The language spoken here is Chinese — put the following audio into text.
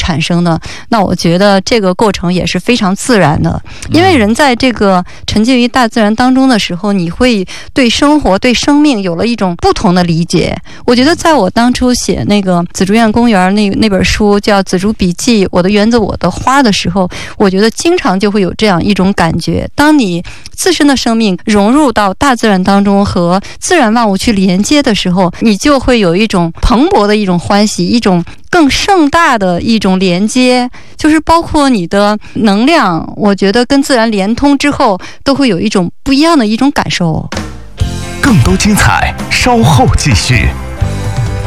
产生的，那我觉得这个过程也是非常自然的。因为人在这个沉浸于大自然当中的时候，你会对生活对生命有了一种不同的理解。我觉得在我当初写那个紫竹院公园那本书叫《紫竹笔记：我的园子我的花》的时候，我觉得经常就会有这样一种感觉，当你自身的生命融入到大自然当中和自然万物去连接的时候，你就会有一种蓬勃的一种欢喜，一种更盛大的一种连接，就是包括你的能量，我觉得跟自然连通之后都会有一种不一样的一种感受。 更多精彩稍后继续。